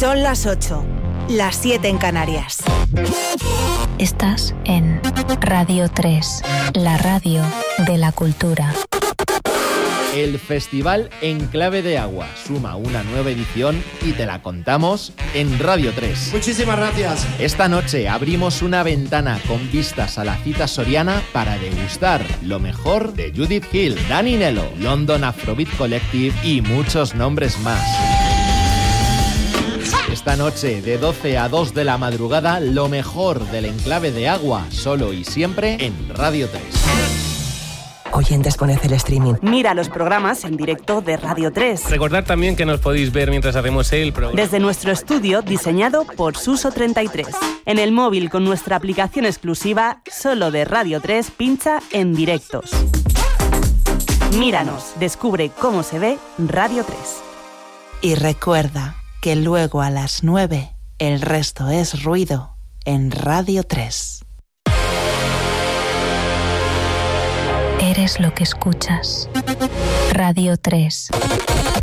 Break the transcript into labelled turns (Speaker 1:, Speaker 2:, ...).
Speaker 1: Son las 8, las 7 en Canarias.
Speaker 2: Estás en Radio 3, la radio de la cultura.
Speaker 3: El Festival Enclave de Agua suma una nueva edición y te la contamos en Radio 3.
Speaker 4: Muchísimas gracias.
Speaker 3: Esta noche abrimos una ventana con vistas a la cita soriana para degustar lo mejor de Judith Hill, Dani Nello, London Afrobeat Collective y muchos nombres más. Esta noche, de 12 a 2 de la madrugada, lo mejor del Enclave de Agua, solo y siempre en Radio 3.
Speaker 5: Oyentes, poned el streaming.
Speaker 6: Mira los programas en directo de Radio 3.
Speaker 7: Recordad también que nos podéis ver mientras hacemos el programa.
Speaker 6: Desde nuestro estudio, diseñado por Suso 33. En el móvil, con nuestra aplicación exclusiva, solo de Radio 3, pincha en directos. Míranos, descubre cómo se ve Radio 3.
Speaker 8: Y recuerda que luego a las 9 el resto es ruido en Radio 3.
Speaker 2: Eres lo que escuchas. Radio 3.